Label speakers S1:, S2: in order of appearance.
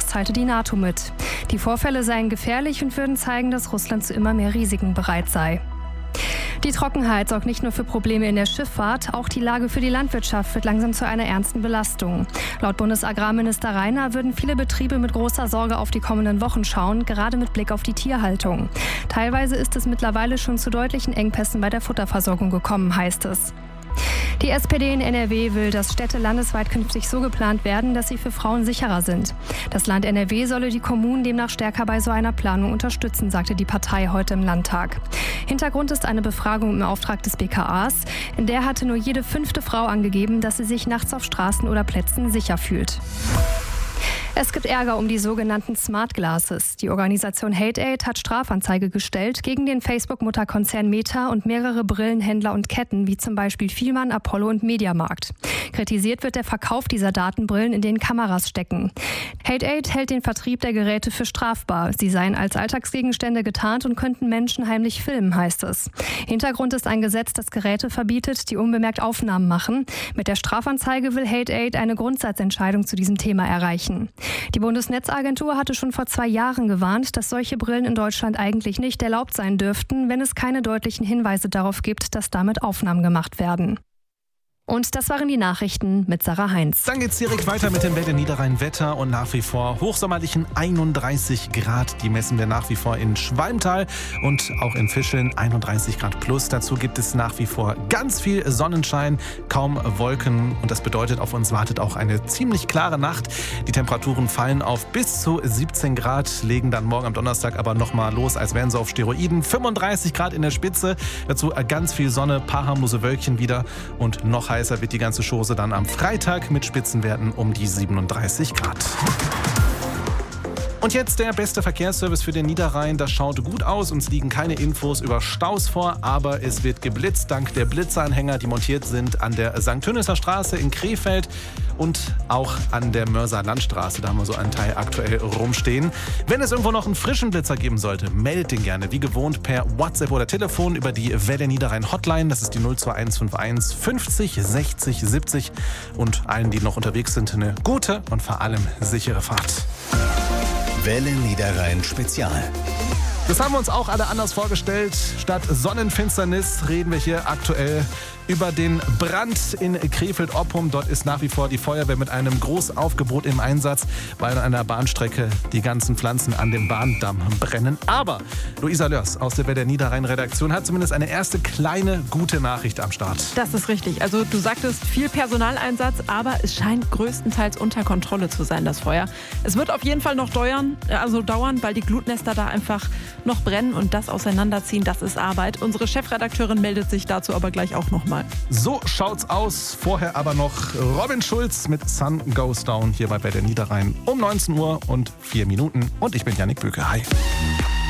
S1: Das teilte die NATO mit. Die Vorfälle seien gefährlich und würden zeigen, dass Russland zu immer mehr Risiken bereit sei. Die Trockenheit sorgt nicht nur für Probleme in der Schifffahrt, auch die Lage für die Landwirtschaft wird langsam zu einer ernsten Belastung. Laut Bundesagrarminister Rainer würden viele Betriebe mit großer Sorge auf die kommenden Wochen schauen, gerade mit Blick auf die Tierhaltung. Teilweise ist es mittlerweile schon zu deutlichen Engpässen bei der Futterversorgung gekommen, heißt es. Die SPD in NRW will, dass Städte landesweit künftig so geplant werden, dass sie für Frauen sicherer sind. Das Land NRW solle die Kommunen demnach stärker bei so einer Planung unterstützen, sagte die Partei heute im Landtag. Hintergrund ist eine Befragung im Auftrag des BKAs. In der hatte nur jede 5. Frau angegeben, dass sie sich nachts auf Straßen oder Plätzen sicher fühlt. Es gibt Ärger um die sogenannten Smart Glasses. Die Organisation HateAid hat Strafanzeige gestellt gegen den Facebook-Mutterkonzern Meta und mehrere Brillenhändler und Ketten, wie zum Beispiel Fielmann, Apollo und Mediamarkt. Kritisiert wird der Verkauf dieser Datenbrillen, in denen Kameras stecken. HateAid hält den Vertrieb der Geräte für strafbar. Sie seien als Alltagsgegenstände getarnt und könnten Menschen heimlich filmen, heißt es. Hintergrund ist ein Gesetz, das Geräte verbietet, die unbemerkt Aufnahmen machen. Mit der Strafanzeige will HateAid eine Grundsatzentscheidung zu diesem Thema erreichen. Die Bundesnetzagentur hatte schon vor 2 Jahren gewarnt, dass solche Brillen in Deutschland eigentlich nicht erlaubt sein dürften, wenn es keine deutlichen Hinweise darauf gibt, dass damit Aufnahmen gemacht werden. Und das waren die Nachrichten mit Sarah Heinz.
S2: Dann geht's direkt weiter mit dem Welle Niederrhein-Wetter und nach wie vor hochsommerlichen 31 Grad. Die messen wir nach wie vor in Schwalmtal und auch in Fischeln 31 Grad plus. Dazu gibt es nach wie vor ganz viel Sonnenschein, kaum Wolken und das bedeutet, auf uns wartet auch eine ziemlich klare Nacht. Die Temperaturen fallen auf bis zu 17 Grad, legen dann morgen am Donnerstag aber nochmal los, als wären sie auf Steroiden. 35 Grad in der Spitze, dazu ganz viel Sonne, paar harmlose Wölkchen wieder und noch heißer wird die ganze Chose dann am Freitag mit Spitzenwerten um die 37 Grad. Und jetzt der beste Verkehrsservice für den Niederrhein. Das schaut gut aus. Uns liegen keine Infos über Staus vor, aber es wird geblitzt dank der Blitzanhänger, die montiert sind an der St. Tönniser Straße in Krefeld und auch an der Mörser Landstraße. Da haben wir so einen Teil aktuell rumstehen. Wenn es irgendwo noch einen frischen Blitzer geben sollte, meldet den gerne, wie gewohnt, per WhatsApp oder Telefon über die Welle Niederrhein Hotline. Das ist die 02151 50 60 70. Und allen, die noch unterwegs sind, eine gute und vor allem sichere Fahrt.
S3: Welle Niederrhein Spezial.
S2: Das haben wir uns auch alle anders vorgestellt. Statt Sonnenfinsternis reden wir hier aktuell über den Brand in Krefeld-Oppum. Dort ist nach wie vor die Feuerwehr mit einem Großaufgebot im Einsatz, weil an einer Bahnstrecke die ganzen Pflanzen an dem Bahndamm brennen. Aber Luisa Lörs aus der Welle Niederrhein-Redaktion hat zumindest eine erste kleine gute Nachricht am Start.
S4: Das ist richtig. Also du sagtest viel Personaleinsatz, aber es scheint größtenteils unter Kontrolle zu sein, das Feuer. Es wird auf jeden Fall noch dauern, weil die Glutnester da einfach noch brennen und das Auseinanderziehen, das ist Arbeit. Unsere Chefredakteurin meldet sich dazu aber gleich auch nochmal.
S2: So schaut's aus. Vorher aber noch Robin Schulz mit Sun Goes Down hier bei Welle Niederrhein um 19 Uhr und 4 Minuten. Und ich bin Jannik Böke. Hi.